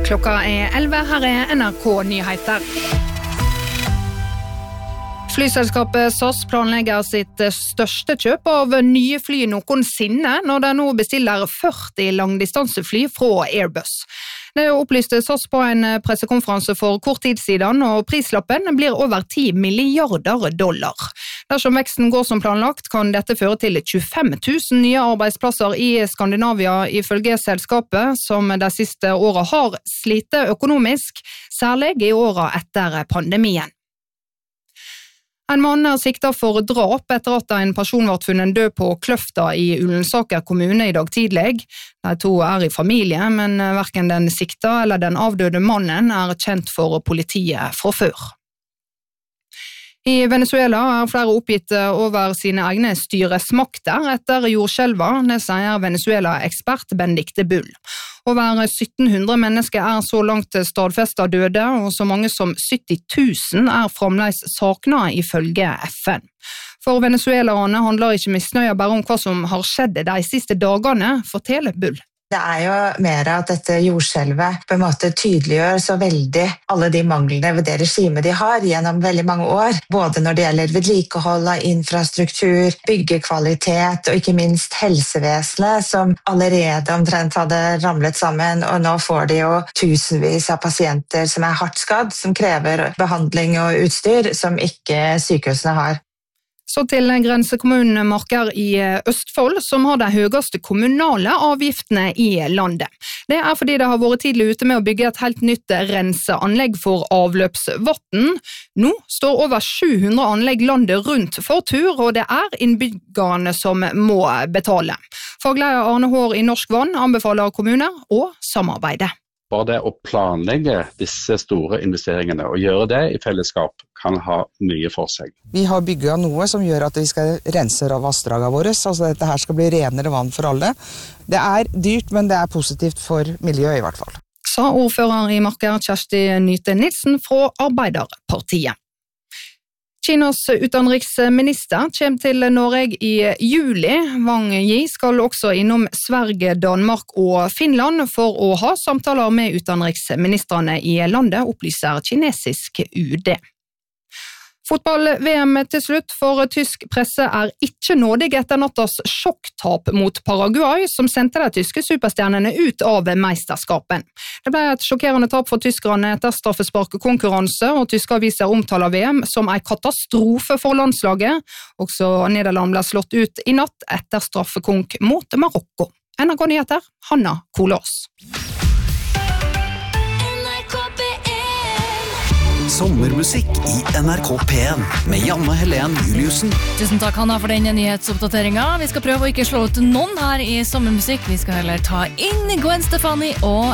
Klokka 11, her NRK Nyheter. Flyselskapet SAS planlegger sitt største kjøp av nye fly noensinne når de nå bestiller 40 langdistansefly fra Airbus. Det opplyste SAS på en pressekonferanse for kort tid siden, og prislappen blir over $10 milliarder. Dersom veksten går som planlagt, kan dette føre til 25 000 nye arbeidsplasser i Skandinavia, ifølge selskapet, som de siste årene har slitt økonomisk, særlig i årene etter pandemien. En mann siktet for drap etter at en person ble funnet død på Kløfta i Ullensaker kommune i dag tidlig. De to i familie, men hverken den sikta eller den avdøde mannen kjent for politiet fra før. I Venezuela flere oppgitt over sine egne styresmakter etter jordskjelva, det sier Venezuela-ekspert Benedicte Bull. Over 1700 mennesker så langt stadfestet døde, og så mange som 70 000 fremdeles savnet ifølge FN. For venezuelaerne handler ikke misnøye bare om hva som har skjedd de siste dagene, forteller Bull. Det jo mer at dette jordskjelvet på en måte tydeliggjør så veldig alle de manglene ved det regimet de har gjennom veldig mange år, både når det gjelder vedlikehold av infrastruktur, byggekvalitet og ikke minst helsevesenet, som allerede omtrent hadde ramlet sammen, og nå får de jo tusenvis av pasienter som hardt skadd, som krever behandling og utstyr som ikke sykehusene har. Så til grensekommunen Marker i Østfold, som har de høyeste kommunale avgiftene i landet. Det fordi det har vært tidlig ute med å bygge et helt nytt renseanlegg for avløpsvann. Nå står over 700 anlegg landet rundt for tur, og det innbyggerne som må betale. Fagleder Arne Haar i Norsk Vann anbefaler kommuner å samarbeide. Bare det å planlegge disse store investeringene og gjøre det i fellesskap kan ha mye for seg. Vi har bygget noe som gjør at vi skal rense av vassdragene våre, altså dette her skal bli renere vann for alle. Det dyrt, men det positivt for miljøet i hvert fall. Sa ordfører i Marker Kjersti Nyte Nilsen fra Arbeiderpartiet. Kinas utenriksminister kommer til Norge i juli. Wang Yi skal også innom Sverige, Danmark og Finland for å ha samtaler med utenriksministrene i landet, opplyser kinesisk UD. Fotball-VM til slutt, for tysk presse ikke nådig etter nattas sjokktap mot Paraguay, som sendte de tyske superstjernene ut av meisterskapen. Det ble et sjokkerende tap for tyskerne etter straffesparkekonkurranse, og tyske aviser omtaler VM som en katastrofe for landslaget. Også Nederland ble slått ut i natt etter straffekonk mot Marokko. NRK Nyheter, Hanna Kolås. Sommermusikk i NRK P1 med Janne Helen Juliussen. Tusen takk, Hanna, for denne nyhetsoppdateringen. Vi skal prøve å ikke slå ut noen her i sommermusikk. Vi skal heller ta inn Gwen Stefani og